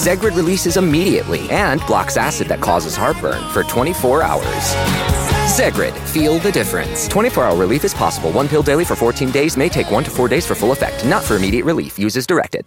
Zegrid releases immediately and blocks acid that causes heartburn for 24 hours. Zegrid, feel the difference. 24-hour relief is possible. One pill daily for 14 days may take 1 to 4 days for full effect. Not for immediate relief. Use as directed.